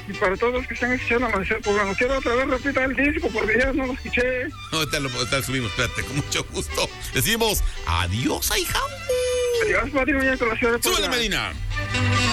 y para todos los que están escuchando Amanecer Poblano. Quiero otra vez repita el disco porque ya no lo escuché. Ahorita lo subimos, espérate, con mucho gusto. Decimos adiós, ahijao. Adiós, Pati Muñeco, la ciudad de Puebla. ¡Súbele, Medina!